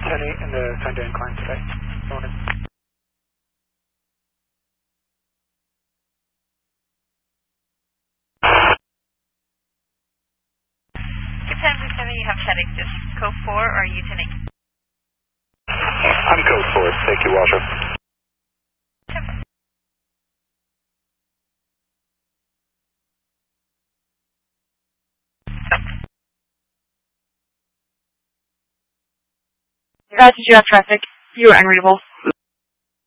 10-8 in the Sunday incline today. Morning. 1037, you have settings. Is code 4 or U10 8? I'm code 4. Thank you, Walter. Guys, did you have traffic? You were unreadable.